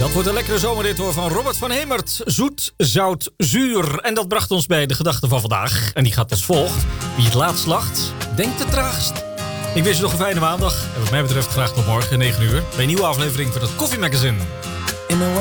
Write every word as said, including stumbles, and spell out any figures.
Dat wordt een lekkere zomerrit hoor van Robert van Hemert. Zoet, zout, zuur. En dat bracht ons bij de gedachte van vandaag. En die gaat als volgt. Wie het laatst lacht, denkt het traagst. Ik wens je nog een fijne maandag. En wat mij betreft graag tot morgen, negen uur. Bij een nieuwe aflevering van het Koffie Magazine. In a